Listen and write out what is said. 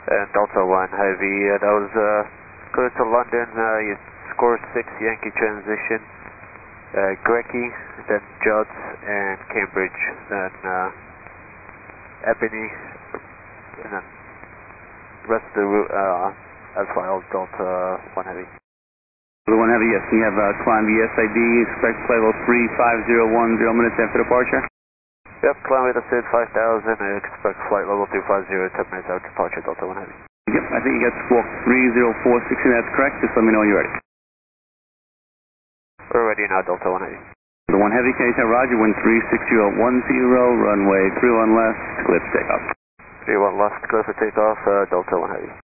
And Delta 1 Heavy, that was clear to London, you score 6 Yankee transition, Grecky, then Judd and Cambridge, then Ebony, and then the rest of the route as filed, Delta 1 Heavy. Delta 1 Heavy, yes, you have climb VSID, expect flight level 35010 minutes after departure? Yep, climb rate of 5,000, I expect flight level 250, 10 minutes after departure, Delta 1 Heavy. Yep, I think you got squawk 3046, and that's correct, just let me know when you're ready. We're ready now, Delta 1 Heavy. Delta 1 Heavy, can you tell Roger, wind 36010, runway 31 left, clear for takeoff. 31 left, clear for takeoff, Delta 1 Heavy.